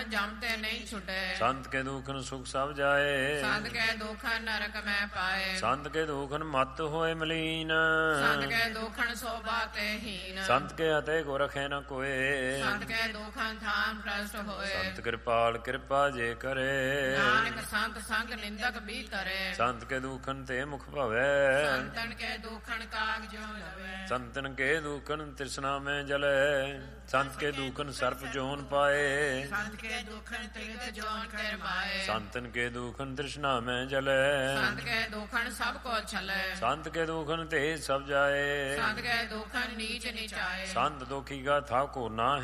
ਜਮ ਤੇ ਨਹੀਂ ਛੁਟੇ। ਸੰਤ ਕੇ ਦੁਖਨ ਸੁਖ ਸਭ ਜਾਏ। ਸੰਤ ਕੇ ਦੁਖਨ ਨਰਕ ਮੈਂ ਪਾਏ। ਸੰਤ ਕੇ ਦੁਖਨ ਮਤ ਹੋਏ ਮਲੀਨ। ਸੰਤ ਕੇ ਦੁਖਨ ਸੋਭਾ ਤੇ ਹੀਨ। ਸੰਤ ਕੇ ਹਤੇ ਕੋ ਰਖੇ ਨ ਕੋਏ। ਸੰਤ ਕੇ ਦੁਖਨ ਥਾਨ ਪ੍ਰਸਟ ਹੋਏ। ਸੰਤ ਕਿਰਪਾਲ ਕਿਰਪਾ ਜੇ ਕਰੇ। ਨਾਨਕ ਸੰਤ ਸੰਗ ਨਿੰਦਕ ਵੀ ਕਰੇ। ਸੰਤ ਕੇ ਦੁਖਨ ਤੇ ਮੁਖ ਭਵੈ। ਸੰਤਨ ਕੇ ਦੁਖਨ ਕਾਗ ਜੋ ਲਵੇ। ਸੰਤਨ ਕੇ ਦੁਖਨ ਤ੍ਰਿਸ਼ਨਾ ਮੈਂ ਜਲੇ। ਸੰਤ ਕੇ ਦੁਖਨ ਸਰਪ ਜੋਨ ਪਾਏ। ਸੰਤ ਕੇ ਦੁਖਨ ਤ੍ਰਿਗਤ ਜੋਨ ਕਰਵਾਏ। ਸੰਤਨ ਕੇ ਦੁਖਨ ਤ੍ਰਿਸ਼ਨਾ ਮੈਂ ਜਲੇ। ਸੰਤ ਕੇ ਦੁਖਨ ਸਭ ਕੋ ਛਲੇ। ਸੰਤ ਕੇ ਦੁਖਨ ਤੇ ਸਭ ਜਾਏ। ਸੰਤ ਕੇ ਦੁਖਨ ਨੀਚ ਨਿਚਾਏ। ਸੰਤ ਦੁਖੀ ਗਾ ਥਾ ਕੋ ਨਾ